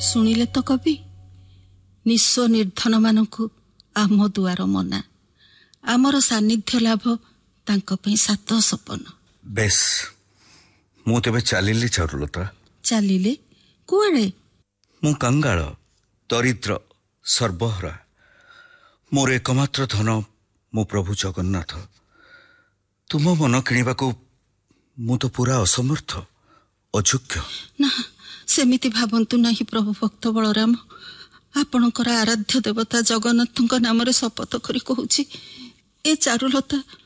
ଶୁଣିଲେ ତ କବି, ନିଃସ୍ୱ ନିର୍ଦ୍ଧନ ମାନଙ୍କୁ ଆମ ଦୁଆର ମନା, ଆମର ସାନ୍ନିଧ୍ୟ ଲାଭ ତାଙ୍କ ପାଇଁ 7 ସପନ। ବେଶ, ମୁଁ ତେବେ ଚାଲିଲି ଚାରୁଲତା। ଚାଲିଲେ କୁଆଡ଼େ? ମୁଁ କାଙ୍ଗାଳ, ଦରିଦ୍ର, ସର୍ବହରା। ମୋର ଏକମାତ୍ର ଧନ ମୋ ପ୍ରଭୁ ଜଗନ୍ନାଥ। ତୁମ ମନ କିଣିବାକୁ ମୁଁ ତ ପୁରା ଅସମର୍ଥ, ଅଯୋଗ୍ୟ। ନା, ସେମିତି ଭାବନ୍ତୁ ନାହିଁ ପ୍ରଭୁ ଭକ୍ତ ବଳରାମ। ଆପଣଙ୍କର ଆରାଧ୍ୟ ଦେବତା ଜଗନ୍ନାଥଙ୍କ ନାମରେ ଶପଥ କରି କହୁଛି, ଏ ଚାରୁଲତା